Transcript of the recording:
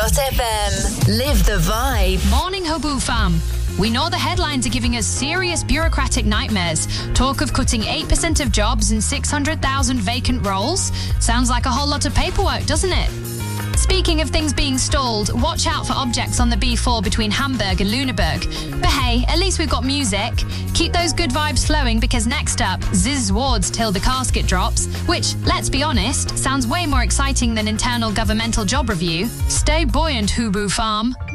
Hobu.fm. Live the vibe. Morning, Hobu fam. We know the headlines are giving us serious bureaucratic nightmares. Talk of cutting 8% of jobs and 600,000 vacant roles. Sounds like a whole lot of paperwork, doesn't it? Speaking of things being stalled, watch out for objects on the B4 between Hamburg and Lüneburg. But hey, at least we've got music. Keep those good vibes flowing because next up, Ziz Ward's Till the Casket Drops, which, let's be honest, sounds way more exciting than internal governmental job review. Stay buoyant, Hobu Farm.